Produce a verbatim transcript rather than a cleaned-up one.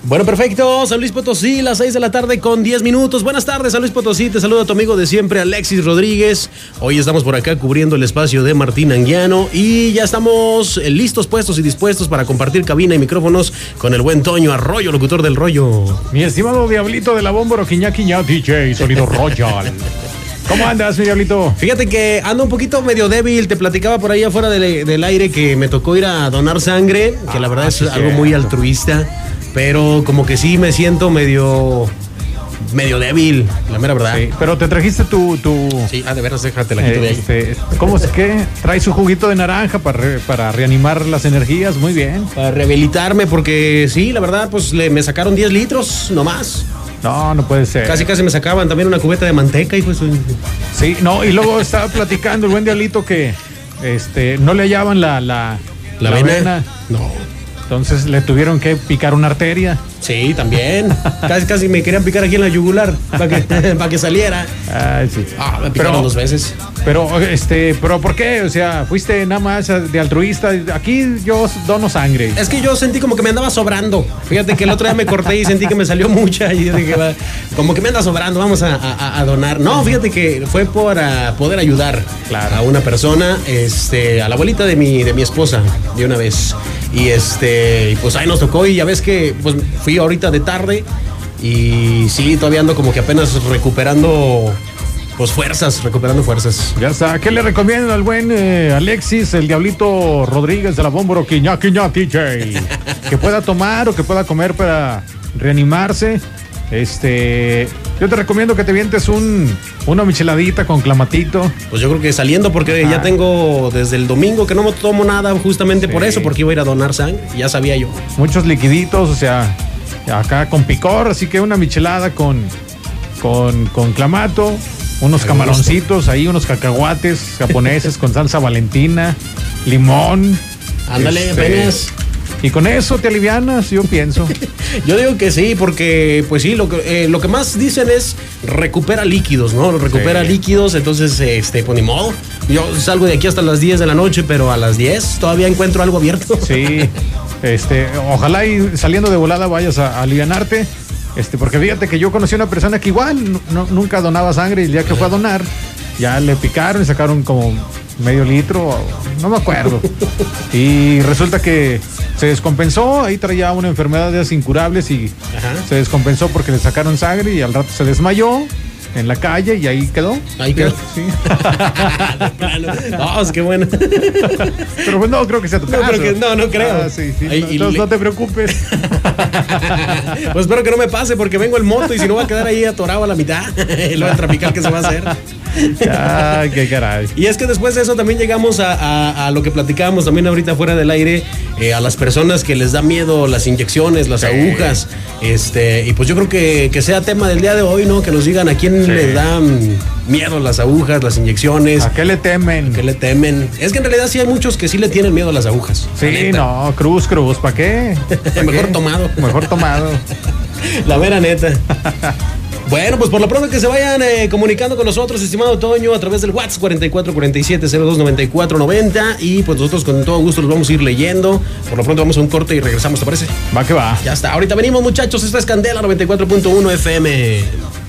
Bueno, perfecto. San Luis Potosí, las seis de la tarde con diez minutos. Buenas tardes, San Luis Potosí. Te saluda tu amigo de siempre, Alexis Rodríguez. Hoy estamos por acá cubriendo el espacio de Martín Anguiano y ya estamos listos, puestos y dispuestos para compartir cabina y micrófonos con el buen Toño Arroyo, locutor del Rollo. Mi estimado Diablito de la Bómboro, Quiñá, Quiñá, D J, Sonido Royal. ¿Cómo andas, mi Diablito? Fíjate que ando un poquito medio débil. Te platicaba por ahí afuera del, del aire que me tocó ir a donar sangre, que la verdad ah, es sí, algo muy altruista, pero como que sí me siento medio medio débil, la mera verdad. Sí, pero te trajiste tu... tu sí, ah, de veras, déjate la quito eh, de ahí. Este, ¿Cómo es que? Traes su juguito de naranja para, re, para reanimar las energías, muy bien. Para rehabilitarme, porque sí, la verdad, pues le, me sacaron diez litros nomás. No, no puede ser. Casi, casi me sacaban también una cubeta de manteca y pues... Sí, no, y luego estaba platicando el buen Diablito que este, no le hallaban la... ¿La, la, la vena? vena? No. Entonces le tuvieron que picar una arteria. Sí, también. Casi, casi me querían picar aquí en la yugular para que, para que saliera. Ay, sí. Ah, me picaron pero, dos veces. Pero, este, pero ¿por qué? O sea, fuiste nada más de altruista. Aquí yo dono sangre. Es que yo sentí como que me andaba sobrando. Fíjate que el otro día me corté y sentí que me salió mucha. Y yo dije, va, como que me anda sobrando, vamos a, a, a donar. No, fíjate que fue para poder ayudar claro. a una persona, este, a la abuelita de mi, de mi esposa, de una vez. Y este, pues ahí nos tocó y ya ves que pues fui ahorita de tarde y sí, todavía ando como que apenas recuperando pues fuerzas, recuperando fuerzas. Ya está, ¿qué le recomiendo al buen eh, Alexis, el Diablito Rodríguez de la Bómboro, Quiñá, Quiñá, D J? Que pueda tomar o que pueda comer para reanimarse. Este, yo te recomiendo que te vientes un, una micheladita con clamatito. Pues yo creo que saliendo, porque Ajá. ya tengo desde el domingo que no me tomo nada justamente sí. por eso, porque iba a ir a donar sangre, ya sabía yo. Muchos liquiditos, o sea, acá con picor, así que una michelada con, con, con clamato, unos camaroncitos ahí, unos cacahuates japoneses con salsa valentina, limón. Ándale, este, apenas. Y con eso te alivianas, yo pienso. Yo digo que sí, porque pues sí, lo que, eh, lo que más dicen es recupera líquidos, ¿no? Recupera sí. líquidos, entonces, este, pues ni modo. Yo salgo de aquí hasta las diez de la noche, pero a las diez todavía encuentro algo abierto. Sí, este, ojalá y saliendo de volada vayas a, a alivianarte, este, porque fíjate que yo conocí a una persona que igual no, nunca donaba sangre y el día que fue a donar, ya le picaron y sacaron como medio litro, no me acuerdo. Y resulta que se descompensó, ahí traía una enfermedad de esas incurables y Ajá. se descompensó porque le sacaron sangre y al rato se desmayó en la calle y ahí quedó. Ahí quedó. Sí. No, es que bueno. Pero pues no creo que sea tu caso. No, creo que, no, no creo. Ah, sí, sí. Ahí, no, entonces le... no te preocupes. Pues espero que no me pase porque vengo en moto y si no va a quedar ahí atorado a la mitad. Y luego el trapical que se va a hacer. Ay, qué caray. Y es que después de eso también llegamos a, a, a lo que platicábamos también ahorita fuera del aire, eh, a las personas que les da miedo las inyecciones, las sí. agujas, este, y pues yo creo que, que sea tema del día de hoy, ¿no? Que nos digan a quién sí. le dan miedo las agujas, las inyecciones. ¿A qué le temen? ¿A qué le temen? Es que en realidad sí hay muchos que sí le tienen miedo a las agujas. Sí, no, cruz, cruz, ¿para qué? ¿Pa Mejor qué? tomado. Mejor tomado. La vera neta. Bueno, pues por lo pronto que se vayan eh, comunicando con nosotros, estimado Toño, a través del WhatsApp cuarenta y cuatro cuarenta y siete cero dos noventa y cuatro noventa y pues nosotros con todo gusto los vamos a ir leyendo. Por lo pronto vamos a un corte y regresamos, ¿te parece? Va que va. Ya está, ahorita venimos muchachos, esta es Candela noventa y cuatro punto uno F M.